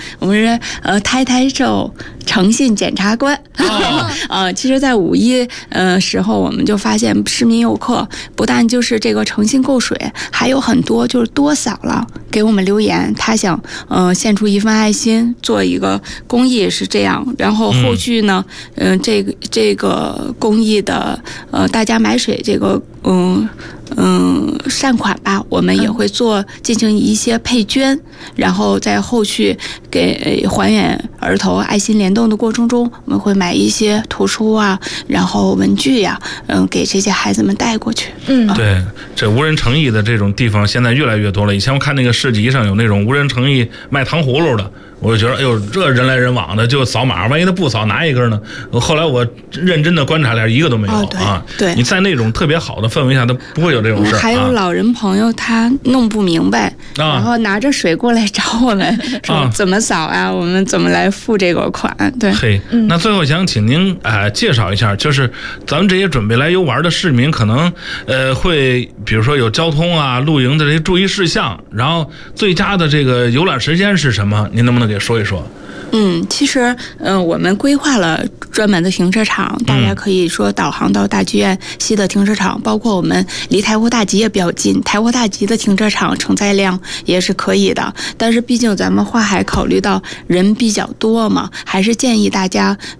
我们是抬手诚信检察官。其实在五一时候，我们就发现市民游客不但就是这个诚信购水，还有很多就是多扫了给我们留言，他想献出一份爱心，做一个公益是这样。然后后续呢，这个公益的大家买水这个善款吧，我们也会进行一些配捐，然后在后续给还原儿童爱心联动的过程中，我们会买一些图书啊，然后文具呀，给这些孩子们带过去。 对，这无人诚意的这种地方现在越来越多了。以前我看那个市集上有那种无人诚意卖糖葫芦的，我就觉得哎呦，这人来人往的，就扫码，万一他不扫拿一根呢？后来我认真的观察了一个都没有啊。 对， 你在那种特别好的氛围下，他不会有这种事。 还有老人朋友他弄不明白，然后拿着水过来找我们，说怎么扫啊？我们怎么来付这个款？对。 嘿，那最后想请您介绍一下，就是咱们这些准备来游玩的市民，可能会比如说有交通啊、露营的这些注意事项，然后最佳的这个游览时间是什么？您能不能给说一说？ 其实我们规划了专门的停车场，大家可以说导航到大剧院西的停车场，包括我们离台湖大集也比较近，台湖大集的停车场承载量也是可以的。但是毕竟咱们花海考虑到人比较多嘛，还是建议大家